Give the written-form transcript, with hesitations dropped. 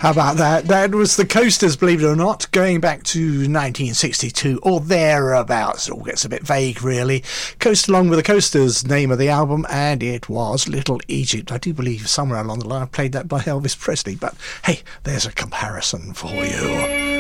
How about that? That was the Coasters, believe it or not, going back to 1962 or thereabouts. It all gets a bit vague, really. Coast Along with the Coasters, name of the album, and it was Little Egypt. I do believe somewhere along the line I played that by Elvis Presley, but hey, there's a comparison for you.